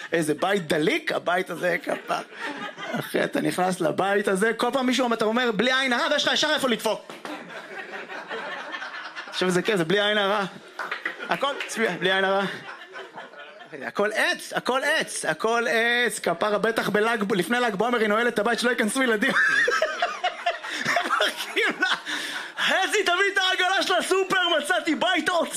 איזה בית דליק, הבית הזה כפר. אחי, אתה נכנס לבית הזה, כל פעם מישהו אתה אומר, בלי עין הרע, ויש לך ישר איפה לדפוק. עכשיו זה כזה, בלי עין הרע. הכל, צביע, בלי עין הרע. הכל עץ, הכל עץ, הכל עץ. כפרה בטח לפני ל"ג בעומר היא נועלת את הבית שלא ייכנסו ילדים. חזי, תביא את העגלה של הסופר, מצאתי בית